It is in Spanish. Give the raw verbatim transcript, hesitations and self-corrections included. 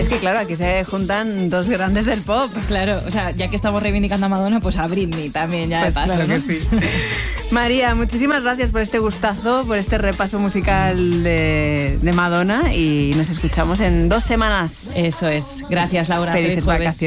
que claro, aquí se juntan dos grandes del pop. Claro, o sea, ya que estamos reivindicando a Madonna, pues a Britney también ya Pues de paso, claro ¿no? que sí. María, muchísimas gracias por este gustazo, por este repaso musical de, de Madonna y nos escuchamos en dos semanas. Eso es. Gracias, Laura. Felices Feliz jueves. vacaciones.